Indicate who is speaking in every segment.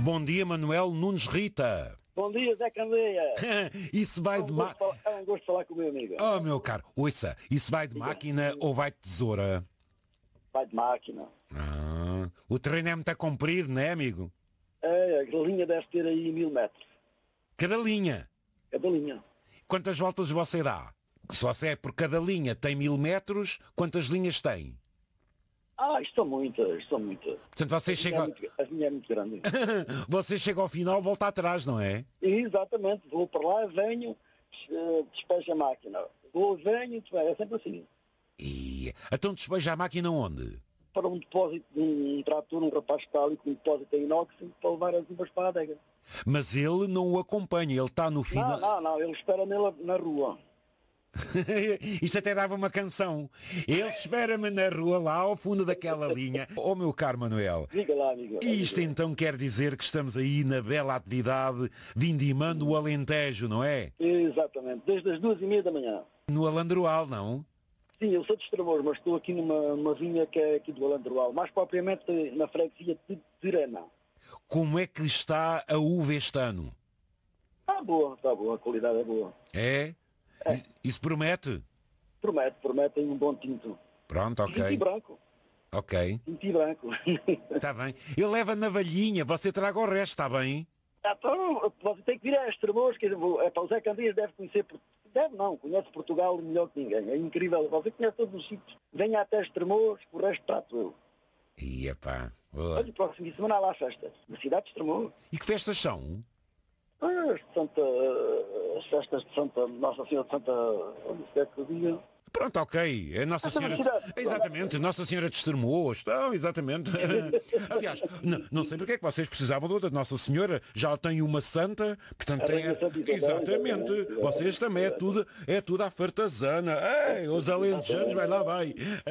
Speaker 1: Bom dia, Manuel Nunes Rita.
Speaker 2: Bom dia, Zé Candeia.
Speaker 1: Isso vai de máquina...
Speaker 2: É um gosto de falar com o meu amigo.
Speaker 1: Oh, meu caro, ouça, isso vai de máquina ou vai de tesoura?
Speaker 2: Vai de máquina.
Speaker 1: O terreno é muito comprido, não é, amigo?
Speaker 2: É, a linha deve ter aí 1000 metros.
Speaker 1: Cada linha.
Speaker 2: Cada linha.
Speaker 1: Quantas voltas você dá? Se você é por cada linha tem 1000 metros, quantas linhas tem?
Speaker 2: Isto são muitas.
Speaker 1: Portanto, você chega...
Speaker 2: A linha é muito grande.
Speaker 1: Você chega ao final, volta atrás, não é?
Speaker 2: Exatamente. Vou para lá, venho, despejo a máquina. Vou, venho, é sempre assim.
Speaker 1: Então despeja a máquina onde?
Speaker 2: Para um depósito de um trator, um rapaz que está ali com um depósito em inox para levar as uvas para a adega.
Speaker 1: Mas ele não o acompanha, ele está no final...
Speaker 2: Não, ele espera nele na rua.
Speaker 1: Isto até dava uma canção. Ele espera-me na rua, lá ao fundo daquela linha. Oh, meu caro Manuel.
Speaker 2: Diga lá, amigo.
Speaker 1: Isto então quer dizer que estamos aí na bela atividade vindimando o Alentejo, não é?
Speaker 2: Exatamente. Desde as 2h30 da manhã.
Speaker 1: No Alandroal, não?
Speaker 2: Sim, eu sou de Estremoz, mas estou aqui numa vinha que é aqui do Alandroal. Mais propriamente na freguesia de Tirana.
Speaker 1: Como é que está a uva este ano?
Speaker 2: Está boa. A qualidade é boa.
Speaker 1: É? Isso promete?
Speaker 2: Promete, tem um bom tinto.
Speaker 1: Pronto, ok.
Speaker 2: Tinto e branco.
Speaker 1: Ok.
Speaker 2: Tinto e branco.
Speaker 1: Está bem. Ele leva na valhinha, você traga o resto, está bem?
Speaker 2: Então, você tem que vir a Estremoz, que o Zé Candeias deve conhecer, conhece Portugal melhor que ninguém. É incrível, você conhece todos os sítios. Venha até Estremoz, o resto trato eu.
Speaker 1: Epá.
Speaker 2: Olha, próximo de semana há lá festas, na cidade de Estremoz.
Speaker 1: E que festas são?
Speaker 2: As festas de Santa Nossa Senhora de Santa... Onde é que eu diga?
Speaker 1: Pronto, ok. É Nossa Senhora... Exatamente, Nossa Senhora de Estremoz. Não, exatamente. Aliás, não sei porque é que vocês precisavam de outra Nossa Senhora. Já tem uma santa, portanto tem... Exatamente. Vocês também é tudo à fartazana. Ei, os alentejanos, vai.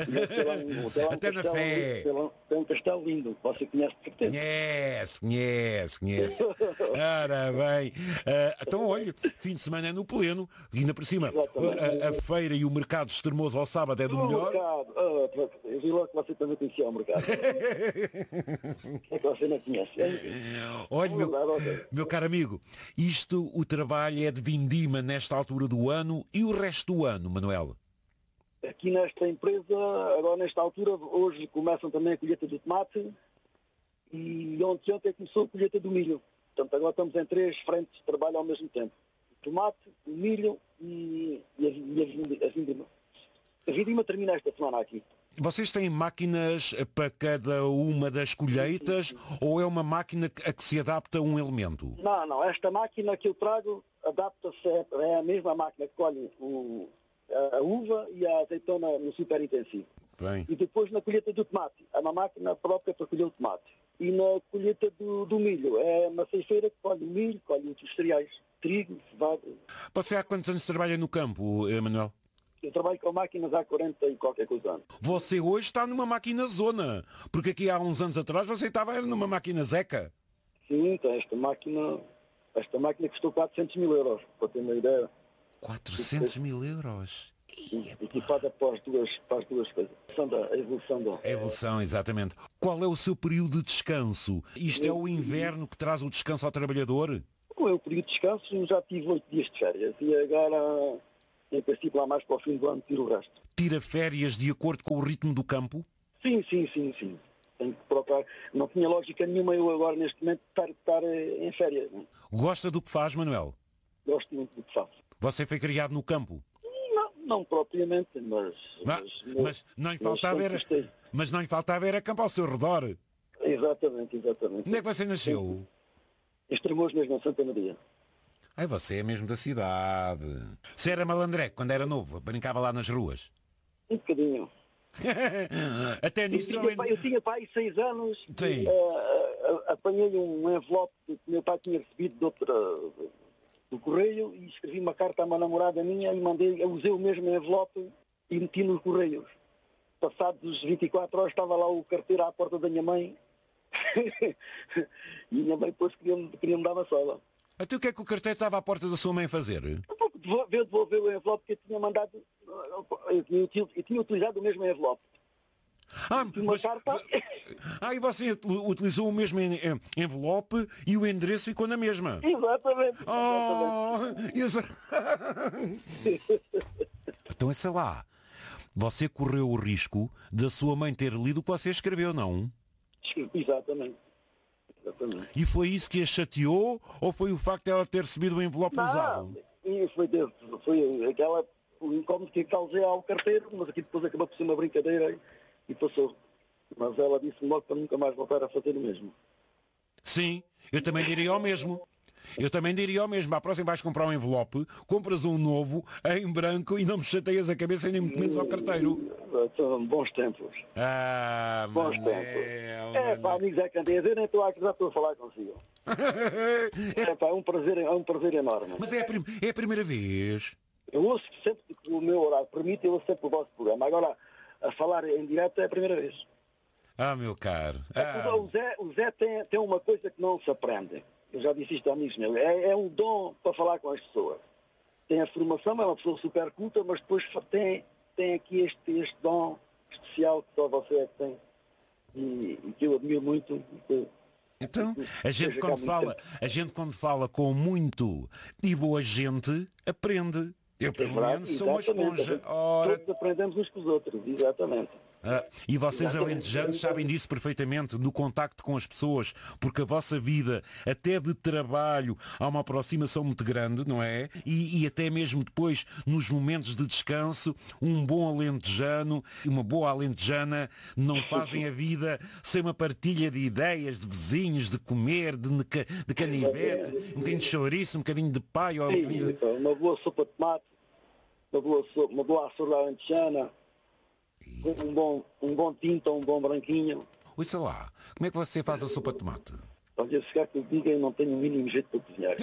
Speaker 1: Até na fé.
Speaker 2: Tem um castelo lindo, você conhece de certeza.
Speaker 1: Conhece. Ora bem. Então, olha, fim de semana é no pleno. E ainda por cima, a feira e o mercado Estremoz ao sábado é do melhor.
Speaker 2: Eu vi logo que você também conhecia o mercado. É que você não conhece.
Speaker 1: Olha, meu caro amigo, o trabalho é de vindima nesta altura do ano e o resto do ano, Manuel?
Speaker 2: Aqui nesta empresa, agora nesta altura, hoje começam também a colheita do tomate e ontem começou a colheita do milho. Portanto, agora estamos em 3 frentes de trabalho ao mesmo tempo. O tomate, o milho e a vindima. A vindima termina esta semana aqui.
Speaker 1: Vocês têm máquinas para cada uma das colheitas ou é uma máquina a que se adapta a um elemento?
Speaker 2: Não. Esta máquina que eu trago adapta-se, é a mesma máquina que colhe a uva e a azeitona no super intensivo.
Speaker 1: Bem.
Speaker 2: E depois na colheita do tomate, é uma máquina própria para colher o tomate. E na colheita do milho, é uma ceifeira que colhe o milho, colhe outros cereais, trigo, cevada.
Speaker 1: Você há quantos anos trabalha no campo, Manuel?
Speaker 2: Eu trabalho com máquinas há 40 e qualquer coisa anos.
Speaker 1: Você hoje está numa máquina zona, porque aqui há uns anos atrás você estava numa máquina Zeca.
Speaker 2: Sim, então esta máquina custou 400 mil euros, para ter uma ideia.
Speaker 1: 400 mil euros?
Speaker 2: Equipada para as duas coisas. A evolução da...
Speaker 1: A evolução, exatamente. Qual é o seu período de descanso? Isto é o inverno que traz o descanso ao trabalhador?
Speaker 2: Com o período de descanso, eu já tive 8 dias de férias e agora, em princípio, lá mais para o fim do ano, tiro o resto.
Speaker 1: Tira férias de acordo com o ritmo do campo?
Speaker 2: Sim. Tenho que procurar. Não tinha lógica nenhuma eu agora, neste momento, estar em férias. Não?
Speaker 1: Gosta do que faz, Manuel?
Speaker 2: Gosto muito do que faço.
Speaker 1: Você foi criado no campo?
Speaker 2: Não propriamente, mas
Speaker 1: não lhe faltava era campo ao seu redor.
Speaker 2: Exatamente.
Speaker 1: Onde é que você nasceu?
Speaker 2: Estremoz mesmo, em Santa Maria.
Speaker 1: Ai, você é mesmo da cidade. Você era malandreco quando era novo, brincava lá nas ruas?
Speaker 2: Um bocadinho.
Speaker 1: Até nisso...
Speaker 2: Eu tinha pai 6 anos.
Speaker 1: Sim.
Speaker 2: Apanhei um envelope que meu pai tinha recebido do correio e escrevi uma carta a uma namorada minha e usei o mesmo envelope e meti nos correios. Passados 24 horas estava lá o carteiro à porta da minha mãe e a minha mãe depois queria me dar uma sola.
Speaker 1: Até o que é que o carteiro estava à porta da sua mãe fazer?
Speaker 2: Devolver o envelope que eu tinha mandado. Eu tinha utilizado o mesmo envelope. Uma carta...
Speaker 1: E você utilizou o mesmo envelope e o endereço ficou na mesma.
Speaker 2: Exatamente.
Speaker 1: Então, sei lá. Você correu o risco da sua mãe ter lido o que você escreveu, não?
Speaker 2: Exatamente.
Speaker 1: E foi isso que a chateou ou foi o facto de ela ter recebido o envelope usado?
Speaker 2: E foi o incómodo que causei ao carteiro, mas aqui depois acabou por ser uma brincadeira e passou. Mas ela disse-me logo para nunca mais voltar a fazer o mesmo.
Speaker 1: Sim, eu também diria o mesmo. À próxima vais comprar um envelope, compras um novo, em branco, e não me chateias a cabeça nem muito menos ao carteiro.
Speaker 2: São bons tempos. Bons tempos. Amigos é Candeias, eu nem estou a acreditar, estou a falar consigo. É um prazer enorme.
Speaker 1: Mas é a primeira vez.
Speaker 2: Eu ouço sempre que o meu horário permite, eu ouço sempre o vosso programa. Agora, a falar em direto é a primeira vez.
Speaker 1: Meu caro.
Speaker 2: O Zé tem uma coisa que não se aprende. Eu já disse isto a amigos meus. É um dom para falar com as pessoas. Tem a formação, é uma pessoa super culta, mas depois tem aqui este dom especial que só você é que tem. E que eu admiro muito.
Speaker 1: Então, a gente quando fala com muito e boa gente, aprende. Eu, pelo menos, sou uma esponja.
Speaker 2: Todos aprendemos uns com os outros, exatamente.
Speaker 1: E vocês alentejanos sabem disso perfeitamente, no contacto com as pessoas, porque a vossa vida, até de trabalho, há uma aproximação muito grande, não é? E até mesmo depois, nos momentos de descanso, um bom alentejano e uma boa alentejana não fazem a vida sem uma partilha de ideias, de vizinhos, de comer, de canivete, um bocadinho de chouriço, um bocadinho de paio.
Speaker 2: Uma boa sopa de tomate, uma boa açúcar alentejana. Um bom tinto ou um bom branquinho.
Speaker 1: Ouça lá, como é que você faz a sopa de tomate?
Speaker 2: Talvez se calhar que eu diga, eu não tenho o mínimo jeito para cozinhar.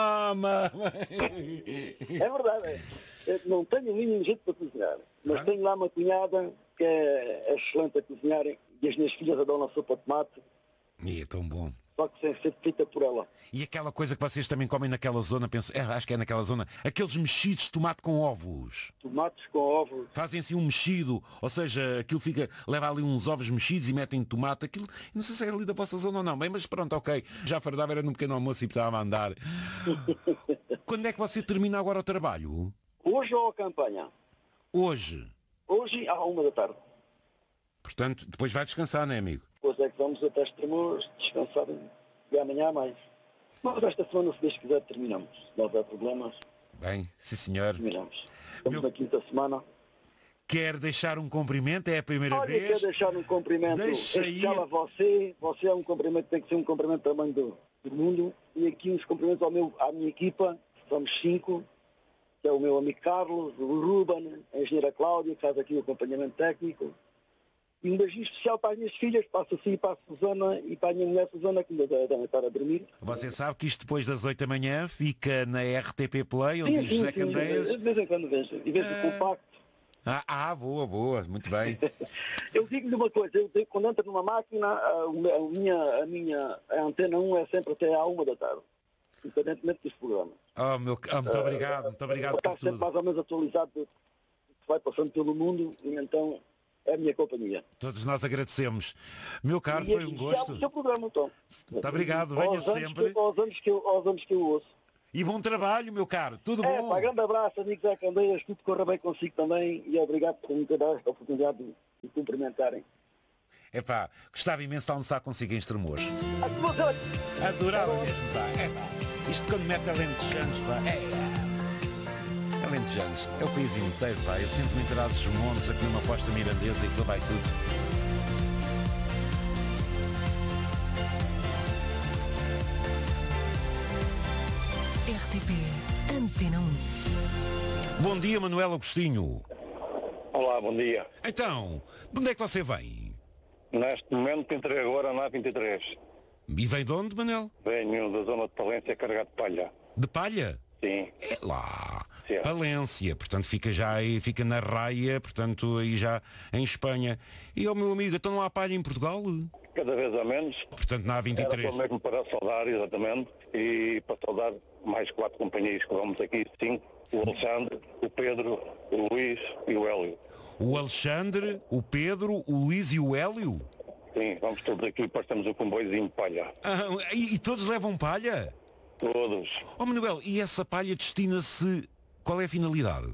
Speaker 2: É verdade, eu não tenho o mínimo jeito para cozinhar. Mas tenho lá uma cunhada que é excelente a cozinhar e as minhas filhas adoram a sopa de tomate.
Speaker 1: E é tão bom.
Speaker 2: Só que sem ser feita por ela.
Speaker 1: E aquela coisa que vocês também comem naquela zona, acho que é naquela zona, aqueles mexidos de tomate com ovos.
Speaker 2: Tomates com ovos.
Speaker 1: Fazem assim um mexido, ou seja, aquilo leva ali uns ovos mexidos e metem tomate, aquilo, não sei se é ali da vossa zona ou não, bem, mas pronto, ok. Já fardava, era num pequeno almoço e estava a andar. Quando é que você termina agora o trabalho?
Speaker 2: Hoje ou a campanha?
Speaker 1: Hoje.
Speaker 2: Hoje à 1h da tarde.
Speaker 1: Portanto, depois vai descansar, não é, amigo?
Speaker 2: Depois é que vamos até Estremoz descansar e amanhã há mais. Mas esta semana, se Deus quiser, terminamos. Se não houver problemas.
Speaker 1: Bem, sim senhor.
Speaker 2: Terminamos. Estamos na quinta semana.
Speaker 1: Quer deixar um cumprimento? É a primeira vez?
Speaker 2: Quero deixar um cumprimento especial a você. Você é um cumprimento, tem que ser um cumprimento também do mundo. E aqui uns cumprimentos à minha equipa. Somos 5. Que é o meu amigo Carlos, o Ruben, a engenheira Cláudia, que faz aqui o acompanhamento técnico. E um beijinho especial para as minhas filhas, para a Sofia e para a Susana e para a minha mulher Susana, que ainda devem estar a dormir.
Speaker 1: Você sabe que isto depois das 8 da manhã fica na RTP Play, onde diz José Candeias.
Speaker 2: De vez em quando vejo. E vejo o compacto.
Speaker 1: Boa, muito bem.
Speaker 2: Eu digo-lhe uma coisa, quando entro numa máquina, a minha antena 1 é sempre até à 1 da tarde. Independentemente dos programas.
Speaker 1: Muito obrigado por
Speaker 2: tudo. Sempre mais ou menos atualizado do que vai passando pelo mundo, e então é a minha companhia.
Speaker 1: Todos nós agradecemos. Meu caro, foi um gosto.
Speaker 2: É o seu programa, então.
Speaker 1: Muito obrigado, venha sempre.
Speaker 2: Aos anos que eu ouço.
Speaker 1: E bom trabalho, meu caro, tudo bom?
Speaker 2: Grande abraço, amigo Zé Candeias, tudo corra bem consigo também, e obrigado por me ter dado esta oportunidade de me cumprimentarem.
Speaker 1: Gostava imenso de almoçar consigo em Estremoz.
Speaker 2: Adorava.
Speaker 1: Adorava mesmo, Isto quando mete alentejanos, Alentejanos, é o país inteiro, Eu sinto-me inteirado dos montes, aqui numa costa mirandesa e aquilo vai tudo.
Speaker 3: RTP Antena 1.
Speaker 1: Bom dia, Manuel Agostinho.
Speaker 4: Olá, bom dia.
Speaker 1: Então, de onde é que você vem?
Speaker 4: Neste momento entrei agora na A23.
Speaker 1: E vem de onde, Manel?
Speaker 4: Venho da zona de Palência, carregado de palha.
Speaker 1: De palha?
Speaker 4: Sim.
Speaker 1: É lá.
Speaker 4: Sim.
Speaker 1: Palência, portanto fica já aí, fica na raia, portanto aí já em Espanha. E o meu amigo, então não há palha em Portugal?
Speaker 4: Cada vez a menos.
Speaker 1: Portanto na A23.
Speaker 4: Era só mesmo para saudar, exatamente, e para saudar mais 4 companheiros que vamos aqui, 5. O Alexandre, o Pedro, o Luís e o Hélio.
Speaker 1: O Alexandre, o Pedro, o Luís e o Hélio?
Speaker 4: Sim, vamos todos aqui, depois temos um comboiozinho de palha.
Speaker 1: E todos levam palha?
Speaker 4: Todos.
Speaker 1: Oh, Manuel, e essa palha destina-se... Qual é a finalidade?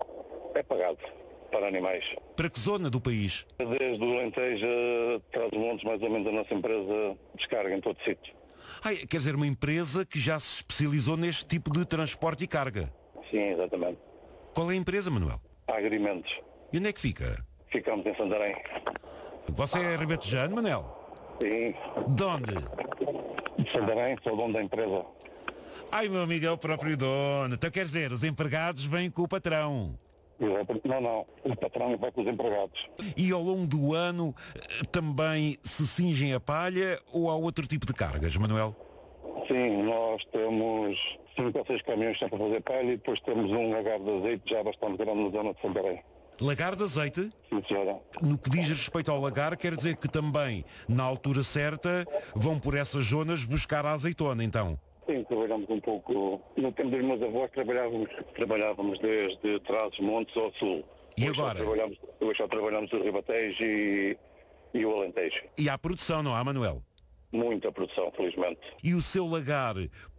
Speaker 4: É pagado para animais.
Speaker 1: Para que zona do país?
Speaker 4: Desde o Alentejo atrás dos montes, mais ou menos, a nossa empresa descarga em todo sítio.
Speaker 1: Quer dizer, uma empresa que já se especializou neste tipo de transporte e carga.
Speaker 4: Sim, exatamente.
Speaker 1: Qual é a empresa, Manuel?
Speaker 4: Agrimentos.
Speaker 1: E onde é que fica?
Speaker 4: Ficamos em Santarém.
Speaker 1: Você é ribatejano, Manuel?
Speaker 4: Sim.
Speaker 1: De onde?
Speaker 4: De Santarém, sou dono da empresa.
Speaker 1: Ai, meu amigo, é o próprio dono. Então quer dizer, os empregados vêm com o patrão.
Speaker 4: Não. O patrão vai com os empregados.
Speaker 1: E ao longo do ano também se cingem a palha ou há outro tipo de cargas, Manuel?
Speaker 4: Sim, nós temos 5 ou 6 caminhões sempre a fazer palha e depois temos um lagar de azeite já bastante grande na zona de Santarém.
Speaker 1: Lagar de azeite?
Speaker 4: Sim, senhora.
Speaker 1: No que diz respeito ao lagar, quer dizer que também, na altura certa, vão por essas zonas buscar a azeitona, então?
Speaker 4: Sim, trabalhamos um pouco. No tempo dos meus avós trabalhávamos desde Trás-os-Montes ao sul.
Speaker 1: E agora?
Speaker 4: Hoje só trabalhamos o Ribatejo e o Alentejo.
Speaker 1: E há produção, não há, Manuel?
Speaker 4: Muita produção, felizmente.
Speaker 1: E o seu lagar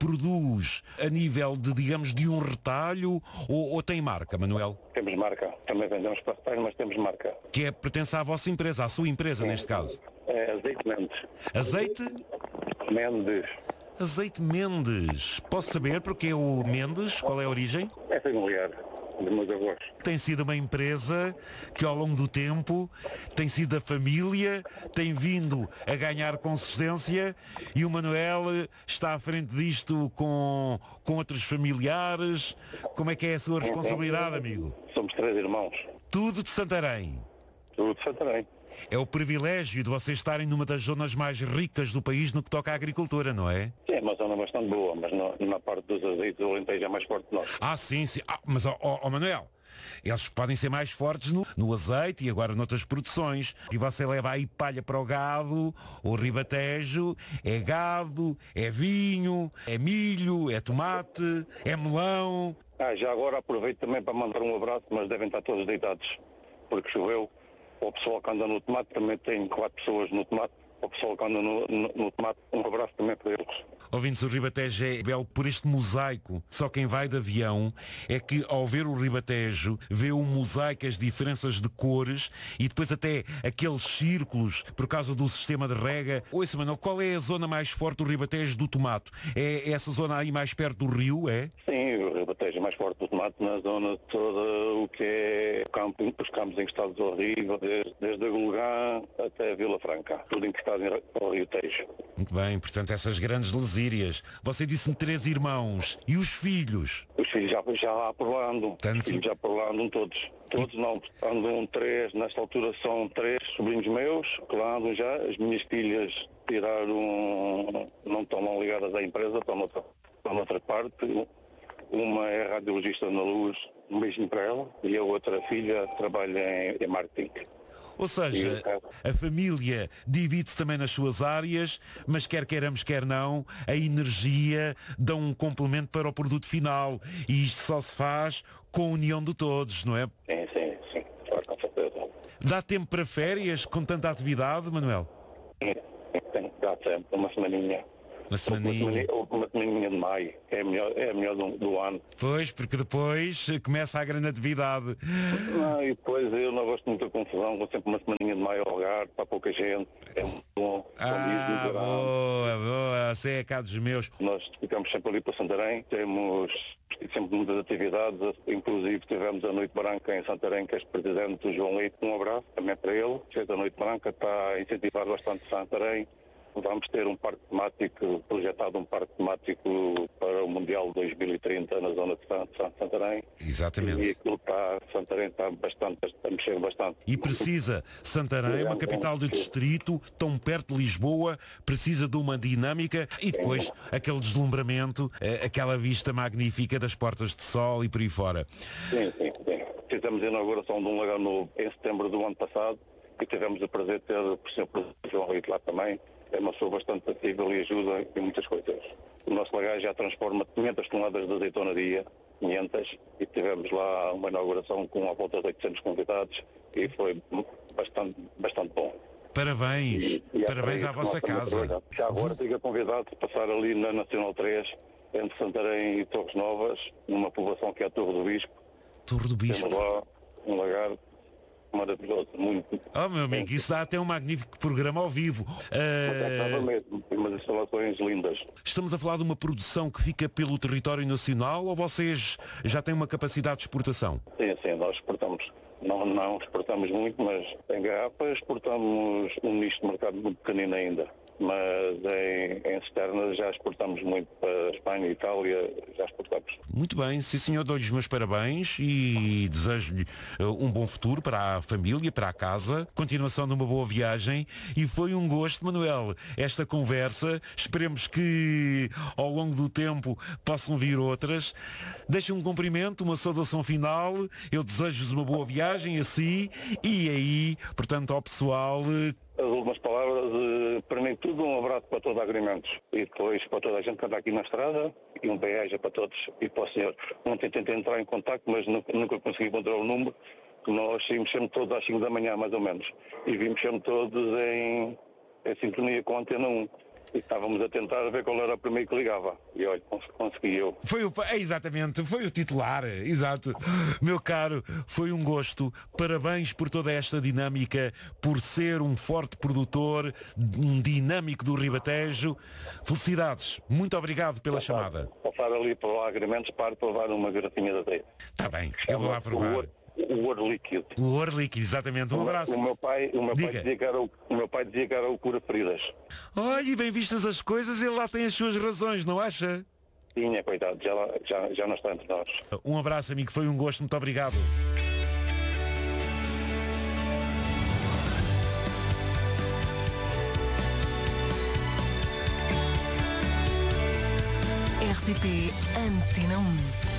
Speaker 1: produz a nível de, digamos, de um retalho ou tem marca, Manuel?
Speaker 4: Temos marca. Também vendemos para retalho, mas temos marca.
Speaker 1: Que pertence à vossa empresa, à sua empresa, neste caso?
Speaker 4: É Azeite Mendes.
Speaker 1: Azeite?
Speaker 4: Mendes.
Speaker 1: Azeite Mendes. Posso saber porque é o Mendes? Qual é a origem?
Speaker 4: É familiar dos meus avós.
Speaker 1: Tem sido uma empresa que ao longo do tempo tem sido a família, tem vindo a ganhar consistência e o Manuel está à frente disto com outros familiares. Como é que é a sua responsabilidade, amigo?
Speaker 4: Somos 3 irmãos.
Speaker 1: Tudo de Santarém.
Speaker 4: Tudo de Santarém.
Speaker 1: É o privilégio de vocês estarem numa das zonas mais ricas do país no que toca à agricultura, não é?
Speaker 4: Sim, é uma zona bastante boa, mas na parte dos azeites o Alentejo é mais forte que nós.
Speaker 1: Sim. Mas, Manuel, eles podem ser mais fortes no azeite e agora noutras produções. E você leva aí palha para o gado, o ribatejo, é gado, é vinho, é milho, é tomate, é melão.
Speaker 4: Já agora aproveito também para mandar um abraço, mas devem estar todos deitados, porque choveu. O pessoal que anda no tomate, também tem 4 pessoas no tomate. O pessoal que anda no tomate, um abraço também para eles.
Speaker 1: Ouvintes, o Ribatejo é belo por este mosaico. Só quem vai de avião é que ao ver o Ribatejo vê o mosaico, as diferenças de cores e depois até aqueles círculos por causa do sistema de rega. Ouça, Manuel, qual é a zona mais forte do Ribatejo do tomate? É essa zona aí mais perto do rio, é?
Speaker 4: Sim, o Ribatejo é mais forte do tomate na zona toda o que é os campos encostados ao rio, desde a Gulgã até a Vila Franca, tudo encostado ao Rio Tejo.
Speaker 1: Muito bem, portanto essas grandes lesírias. Você disse-me 3 irmãos. E os filhos?
Speaker 4: Os filhos já lá por lá andam.
Speaker 1: Tanto...
Speaker 4: Os filhos já por lá andam todos. Todos não, andam 3, nesta altura são 3 sobrinhos meus, que lá andam já. As minhas filhas tiraram, não estão lá ligadas à empresa, estão noutra parte. Uma é radiologista na Luz, um beijinho para ela, e a outra filha trabalha em marketing.
Speaker 1: Ou seja, a família divide-se também nas suas áreas, mas quer queiramos, quer não, a energia dá um complemento para o produto final. E isto só se faz com a união de todos, não é?
Speaker 4: Sim, claro, com certeza.
Speaker 1: Dá tempo para férias com tanta atividade, Manuel?
Speaker 4: Sim, dá sempre, uma semaninha.
Speaker 1: Uma semaninha
Speaker 4: de maio, é a melhor do ano.
Speaker 1: Pois, porque depois começa a grande atividade.
Speaker 4: E depois eu não gosto muito da confusão, vou sempre uma semaninha de maio ao Algarve, para pouca gente, é muito bom.
Speaker 1: Boa, você é cá dos meus.
Speaker 4: Nós ficamos sempre ali para Santarém, temos sempre muitas atividades, inclusive tivemos a Noite Branca em Santarém, que é presidente do João Leite, um abraço também para ele, fez a Noite Branca, está a incentivar bastante Santarém. Vamos ter um parque temático, projetado um parque temático para o Mundial 2030 na zona de Santarém.
Speaker 1: Exatamente.
Speaker 4: E aquilo Santarém está a mexer bastante.
Speaker 1: E precisa, Santarém, uma capital de distrito, tão perto de Lisboa, precisa de uma dinâmica e depois aquele deslumbramento, aquela vista magnífica das Portas de Sol e por aí fora.
Speaker 4: Sim. Fizemos a inauguração de um lagar novo em setembro do ano passado e tivemos o prazer de ter o Sr. Presidente João Leite lá também. é uma pessoa bastante acessível e ajuda em muitas coisas. O nosso lagar já transforma 500 toneladas de azeitona dia, 500, e tivemos lá uma inauguração com à volta de 800 convidados e foi bastante bom.
Speaker 1: Parabéns, parabéns à vossa casa.
Speaker 4: Já agora fica convidado a passar ali na Nacional 3, entre Santarém e Torres Novas, numa povoação que é a Torre do Bispo.
Speaker 1: Torre do Bispo.
Speaker 4: Temos lá um lagar maravilhoso, muito.
Speaker 1: Meu amigo, isso dá até um magnífico programa ao vivo.
Speaker 4: Estava mesmo, tem umas instalações lindas.
Speaker 1: Estamos a falar de uma produção que fica pelo território nacional ou vocês já têm uma capacidade de exportação?
Speaker 4: Sim, nós exportamos. Não exportamos muito, mas em garrafas exportamos um nicho de mercado muito pequenino ainda. Mas em externas já exportamos muito para a Espanha e Itália, já exportamos.
Speaker 1: Muito bem, sim senhor, dou-lhe os meus parabéns e desejo-lhe um bom futuro para a família, para a casa, continuação de uma boa viagem e foi um gosto, Manuel, esta conversa. Esperemos que ao longo do tempo possam vir outras. Deixem um cumprimento, uma saudação final, eu desejo-vos uma boa viagem a si e aí, portanto, ao pessoal.
Speaker 4: As últimas palavras, para mim tudo, um abraço para todos os agrimentos e depois para toda a gente que anda aqui na estrada e um beijo para todos e para o senhor. Ontem tentei entrar em contato, mas nunca consegui encontrar o número. Nós saímos sempre todos às 5 da manhã, mais ou menos, e vimos sempre todos em sintonia com a Antena 1. E estávamos a tentar ver qual era o primeiro que ligava. E olha, consegui eu.
Speaker 1: Exatamente, foi o titular, exato. Meu caro, foi um gosto. Parabéns por toda esta dinâmica, por ser um forte produtor, um dinâmico do Ribatejo. Felicidades. Muito obrigado pela chamada.
Speaker 4: Passar ali para o Agrimentos para levar uma garrafinha de azeite.
Speaker 1: Está bem, eu vou lá provar.
Speaker 4: O ouro líquido.
Speaker 1: O ouro líquido, exatamente. Um abraço.
Speaker 4: O meu pai dizia que era o cura-feridas.
Speaker 1: Olha, e bem vistas as coisas, ele lá tem as suas razões, não acha?
Speaker 4: Tinha, coitado, já não está entre nós.
Speaker 1: Um abraço, amigo, foi um gosto, muito obrigado.
Speaker 3: RTP Antena 1.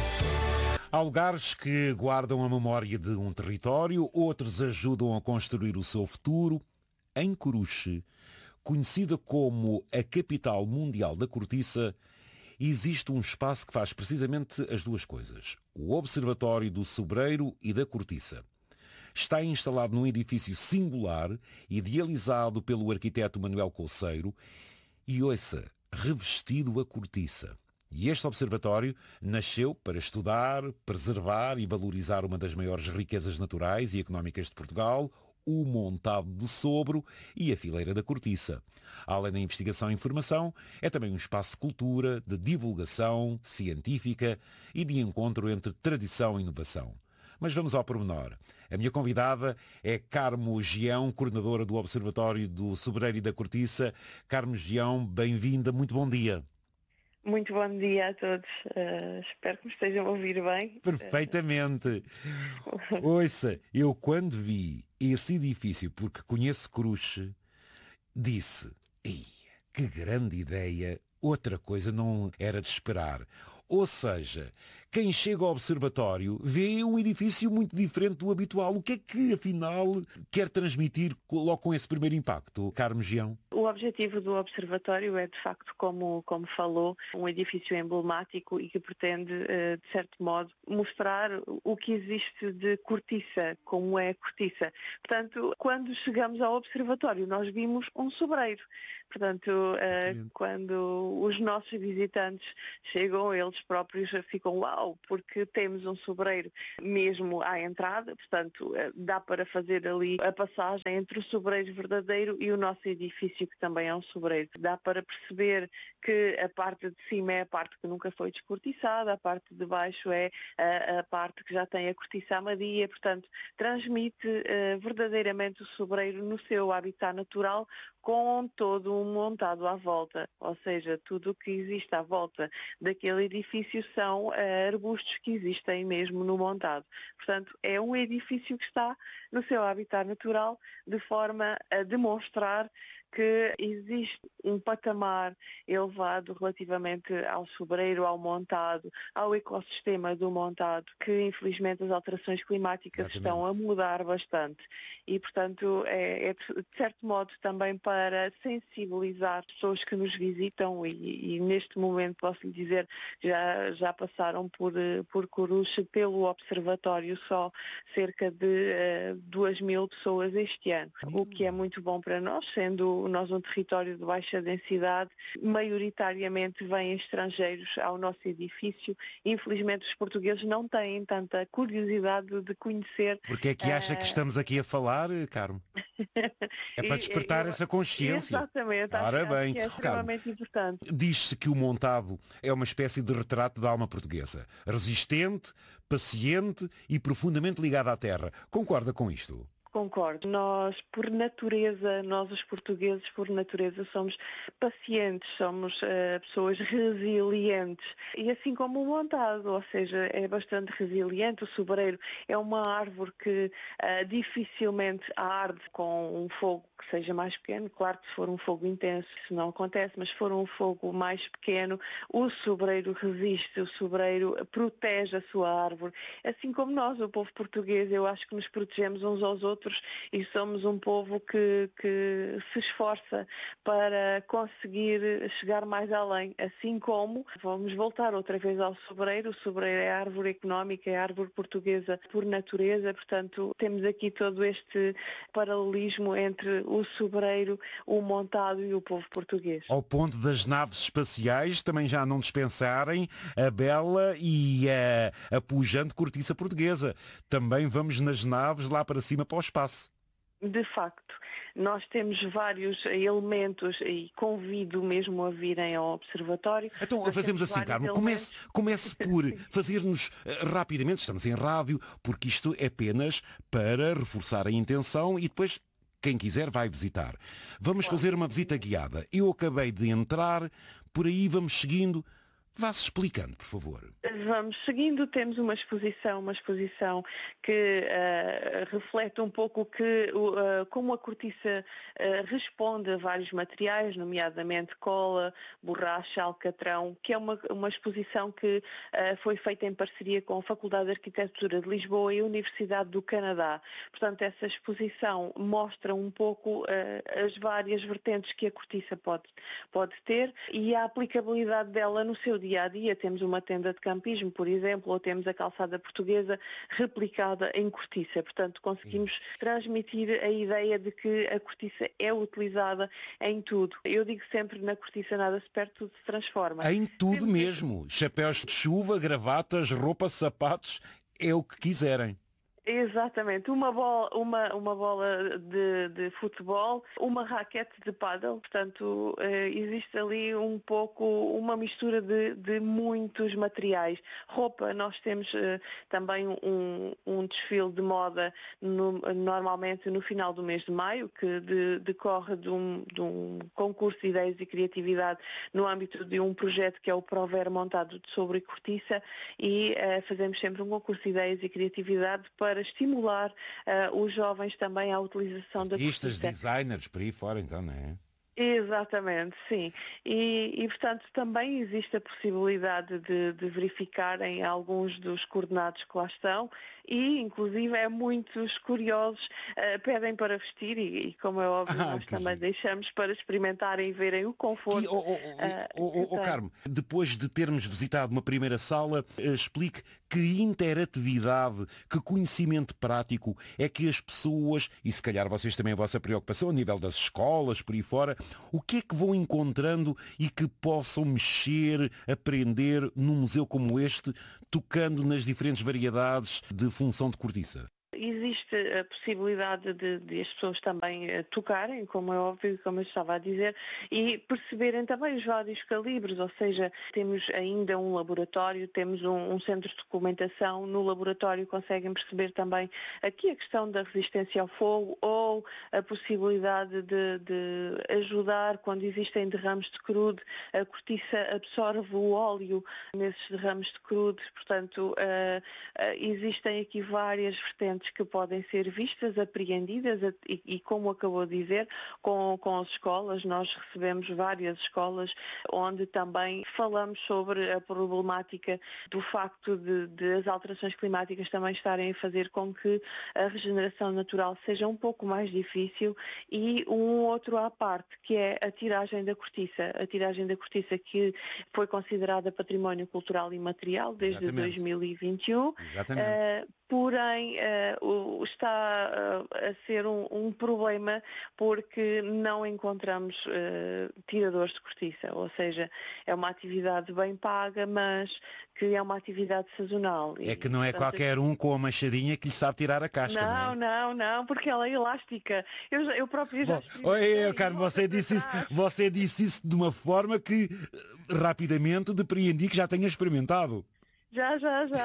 Speaker 1: Há lugares que guardam a memória de um território, outros ajudam a construir o seu futuro. Em Coruche, conhecida como a capital mundial da cortiça, existe um espaço que faz precisamente as duas coisas. O Observatório do Sobreiro e da Cortiça. Está instalado num edifício singular, idealizado pelo arquiteto Manuel Couceiro, e ouça, revestido a cortiça. E este observatório nasceu para estudar, preservar e valorizar uma das maiores riquezas naturais e económicas de Portugal, o montado de sobro e a fileira da cortiça. Além da investigação e informação, é também um espaço de cultura, de divulgação científica e de encontro entre tradição e inovação. Mas vamos ao pormenor. A minha convidada é Carmo Gião, coordenadora do Observatório do Sobreiro e da Cortiça. Carmo Gião, bem-vinda, muito bom dia.
Speaker 5: Muito bom dia a todos. Espero que me estejam a ouvir bem.
Speaker 1: Perfeitamente. Ouça, eu quando vi esse edifício, porque conheço Coruche, disse, que grande ideia, outra coisa não era de esperar. Ou seja, quem chega ao observatório vê um edifício muito diferente do habitual. O que é que, afinal, quer transmitir logo com esse primeiro impacto, Carmo Gião?
Speaker 5: O objetivo do observatório é, de facto, como falou, um edifício emblemático e que pretende, de certo modo, mostrar o que existe de cortiça, como é a cortiça. Portanto, quando chegamos ao observatório, nós vimos um sobreiro. Portanto, quando os nossos visitantes chegam, eles próprios ficam uau, porque temos um sobreiro mesmo à entrada, portanto, dá para fazer ali a passagem entre o sobreiro verdadeiro e o nosso edifício, que também é um sobreiro. Dá para perceber que a parte de cima é a parte que nunca foi descortiçada, a parte de baixo é a parte que já tem a cortiça amadia, portanto, transmite verdadeiramente o sobreiro no seu habitat natural, com todo um montado à volta, ou seja, tudo o que existe à volta daquele edifício são arbustos que existem mesmo no montado. Portanto, é um edifício que está no seu habitat natural, de forma a demonstrar que existe um patamar elevado relativamente ao sobreiro, ao montado, ao ecossistema do montado, que infelizmente as alterações climáticas estão a mudar bastante. E, portanto, é de certo modo também para sensibilizar pessoas que nos visitam e neste momento posso lhe dizer, já passaram por Coruche, pelo observatório só, cerca de 2.000 pessoas este ano, o que é muito bom para nós, sendo nós um território de baixa densidade, maioritariamente vêm estrangeiros ao nosso edifício. Infelizmente os portugueses não têm tanta curiosidade de conhecer.
Speaker 1: Porque é que acha que estamos aqui a falar, Carmo? É para despertar essa consciência.
Speaker 5: Exatamente,
Speaker 1: Ora
Speaker 5: acho
Speaker 1: bem,
Speaker 5: que é extremamente importante.
Speaker 1: Diz-se que o montado é uma espécie de retrato da alma portuguesa. Resistente, paciente e profundamente ligado à terra. Concorda com isto?
Speaker 5: Concordo. Nós os portugueses, por natureza, somos pacientes, somos pessoas resilientes. E assim como o montado, ou seja, é bastante resiliente. O sobreiro é uma árvore que dificilmente arde com um fogo que seja mais pequeno. Claro que se for um fogo intenso isso não acontece, mas se for um fogo mais pequeno, o sobreiro resiste, o sobreiro protege a sua árvore. Assim como nós, o povo português, eu acho que nos protegemos uns aos outros e somos um povo que se esforça para conseguir chegar mais além, assim como vamos voltar outra vez ao sobreiro. O sobreiro é a árvore económica, é a árvore portuguesa por natureza, portanto temos aqui todo este paralelismo entre o sobreiro, o montado e o povo português.
Speaker 1: Ao ponto das naves espaciais também já não dispensarem a bela e a pujante cortiça portuguesa. Também vamos nas naves lá para cima para o espaço.
Speaker 5: De facto, nós temos vários elementos e convido mesmo a virem ao observatório.
Speaker 1: Então fazemos assim, Carmo, comece por fazer-nos rapidamente, estamos em rádio, porque isto é apenas para reforçar a intenção e depois quem quiser vai visitar. Vamos fazer uma visita guiada. Eu acabei de entrar, por aí vamos seguindo. Vá-se explicando, por favor.
Speaker 5: Vamos seguindo, temos uma exposição que reflete um pouco como a cortiça responde a vários materiais, nomeadamente cola, borracha, alcatrão, que é uma exposição que foi feita em parceria com a Faculdade de Arquitetura de Lisboa e a Universidade do Canadá. Portanto, essa exposição mostra um pouco as várias vertentes que a cortiça pode ter e a aplicabilidade dela no seu dia-a-dia. Temos uma tenda de campismo, por exemplo, ou temos a calçada portuguesa replicada em cortiça. Portanto, conseguimos transmitir a ideia de que a cortiça é utilizada em tudo. Eu digo sempre, na cortiça nada se perde, tudo se transforma.
Speaker 1: Em tudo mesmo. Chapéus de chuva, gravatas, roupa, sapatos, é o que quiserem.
Speaker 5: Exatamente, uma bola de futebol, uma raquete de pádel, portanto existe ali um pouco uma mistura de muitos materiais. Roupa, nós temos também um desfile de moda normalmente no final do mês de maio, que decorre de um concurso de ideias e criatividade no âmbito de um projeto que é o Prover montado sobre cortiça e fazemos sempre um concurso de ideias e criatividade para estimular os jovens também à utilização da cortiça.
Speaker 1: Designers, por aí fora então, não é?
Speaker 5: Exatamente, sim. E portanto, também existe a possibilidade de verificarem alguns dos coordenados que lá estão e, inclusive, muitos curiosos pedem para vestir e como é óbvio, nós também deixamos para experimentarem e verem o conforto.
Speaker 1: Carmo, depois de termos visitado uma primeira sala, explique que interatividade, que conhecimento prático é que as pessoas, e se calhar vocês também a vossa preocupação a nível das escolas, por aí fora, o que é que vão encontrando e que possam mexer, aprender num museu como este, tocando nas diferentes variedades de função de cortiça?
Speaker 5: Existe a possibilidade de as pessoas também tocarem, como é óbvio, como eu estava a dizer, e perceberem também os vários calibres, ou seja, temos ainda um laboratório, temos um centro de documentação, no laboratório conseguem perceber também aqui a questão da resistência ao fogo ou a possibilidade de ajudar quando existem derrames de crude, a cortiça absorve o óleo nesses derrames de crude, portanto existem aqui várias vertentes sementes que podem ser vistas, apreendidas e como acabou de dizer, com as escolas. Nós recebemos várias escolas onde também falamos sobre a problemática do facto de as alterações climáticas também estarem a fazer com que a regeneração natural seja um pouco mais difícil, e um outro à parte, que é a tiragem da cortiça. A tiragem da cortiça que foi considerada património cultural imaterial desde 2021. Porém, está a ser um problema porque não encontramos tiradores de cortiça, ou seja, é uma atividade bem paga, mas que é uma atividade sazonal.
Speaker 1: É que não é qualquer um com a machadinha que lhe sabe tirar a casca,
Speaker 5: não, porque ela é elástica. Eu próprio já
Speaker 1: Carmo, você disse isso de uma forma que rapidamente depreendi que já tenha experimentado.
Speaker 5: Já.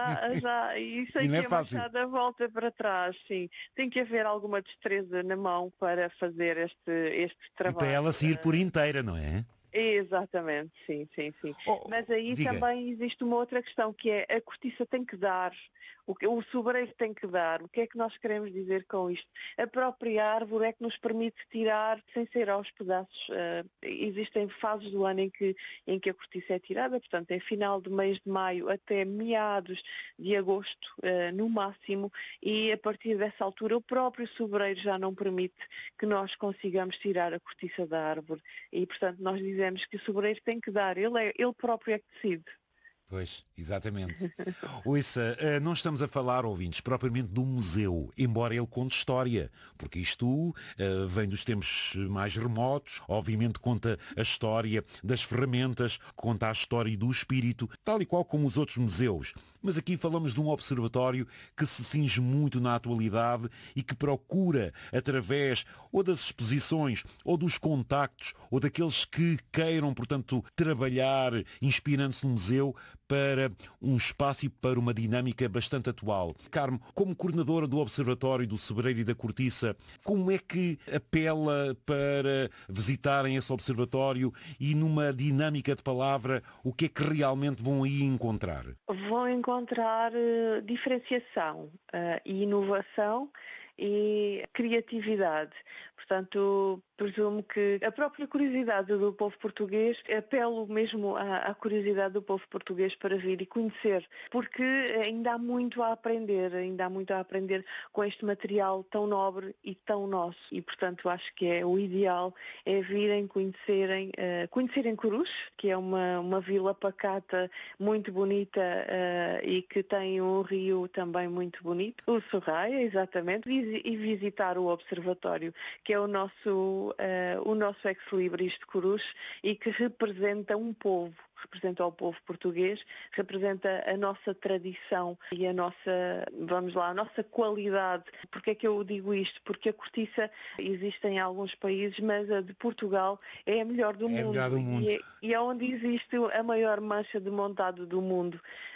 Speaker 5: E sei que a machada volta para trás, sim. Tem que haver alguma destreza na mão para fazer este trabalho.
Speaker 1: E para ela sair por inteira, não é?
Speaker 5: Exatamente, sim. Mas aí também existe uma outra questão, que é a cortiça tem que dar, o sobreiro tem que dar. O que é que nós queremos dizer com isto? A própria árvore é que nos permite tirar sem ser aos pedaços. Existem fases do ano em que a cortiça é tirada, portanto é final do mês de maio até meados de agosto, no máximo, e a partir dessa altura o próprio sobreiro já não permite que nós consigamos tirar a cortiça da árvore. E portanto nós dizemos que o sobreiro tem que dar, ele próprio é que decide.
Speaker 1: Pois, exatamente. Ouça, não estamos a falar, ouvintes, propriamente do museu, embora ele conte história, porque isto vem dos tempos mais remotos, obviamente conta a história das ferramentas, conta a história do espírito, tal e qual como os outros museus. Mas aqui falamos de um observatório que se cinge muito na atualidade e que procura, através ou das exposições, ou dos contactos, ou daqueles que queiram, portanto, trabalhar inspirando-se no museu, para um espaço e para uma dinâmica bastante atual. Carmo, como coordenadora do Observatório do Sobreiro e da Cortiça, como é que apela para visitarem esse observatório e numa dinâmica de palavra, o que é que realmente vão aí encontrar?
Speaker 5: Vão encontrar diferenciação e inovação e criatividade. Portanto, presumo que a própria curiosidade do povo português, apelo mesmo à curiosidade do povo português para vir e conhecer, porque ainda há muito a aprender com este material tão nobre e tão nosso. E, portanto, acho que o ideal é virem conhecerem Corus, que é uma vila pacata, muito bonita e que tem um rio também muito bonito, o Sorraia, exatamente, e visitar o observatório, que é o nosso ex-libris de Corus e que representa representa o povo português, representa a nossa tradição e a nossa qualidade. Porquê é que eu digo isto? Porque a cortiça existe em alguns países, mas a de Portugal é a melhor do mundo. E é onde existe a maior mancha de montado do mundo,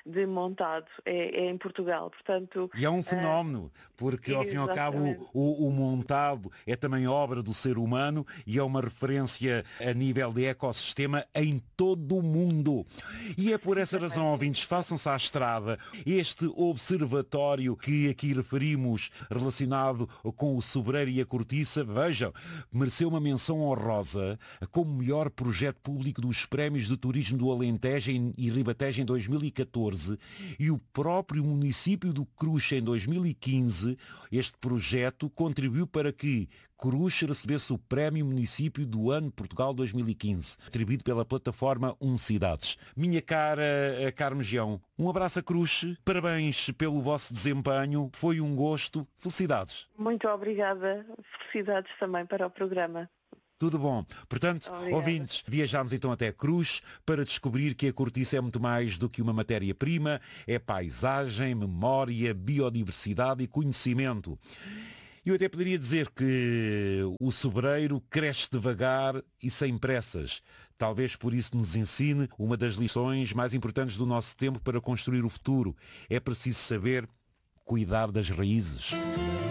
Speaker 5: é em Portugal. Portanto,
Speaker 1: e é um fenómeno, porque ao fim e ao cabo o montado é também obra do ser humano e é uma referência a nível de ecossistema em todo o mundo. E é por essa razão, ouvintes, façam-se à estrada. Este observatório que aqui referimos, relacionado com o sobreiro e a cortiça, vejam, mereceu uma menção honrosa como melhor projeto público dos Prémios de Turismo do Alentejo e Ribatejo em 2014 e o próprio município do Cruz em 2015. Este projeto contribuiu para que Cruz recebesse o Prémio Município do Ano Portugal 2015, atribuído pela plataforma Cidades. Minha cara Carmo Gião, um abraço a Cruz, parabéns pelo vosso desempenho, foi um gosto, felicidades.
Speaker 5: Muito obrigada, felicidades também para o programa.
Speaker 1: Tudo bom. Portanto, obrigada. Ouvintes, viajámos então até Cruz para descobrir que a cortiça é muito mais do que uma matéria-prima, é paisagem, memória, biodiversidade e conhecimento. Eu até poderia dizer que o sobreiro cresce devagar e sem pressas. Talvez por isso nos ensine uma das lições mais importantes do nosso tempo para construir o futuro. É preciso saber cuidar das raízes.